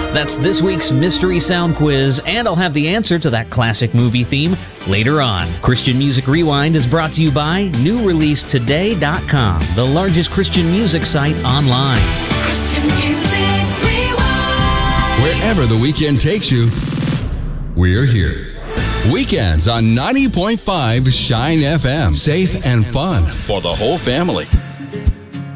That's this week's Mystery Sound Quiz, and I'll have the answer to that classic movie theme later on. Christian Music Rewind is brought to you by NewReleaseToday.com, the largest Christian music site online. Christian Music Rewind. Wherever the weekend takes you, we're here. Weekends on 90.5 Shine FM. Safe and fun for the whole family.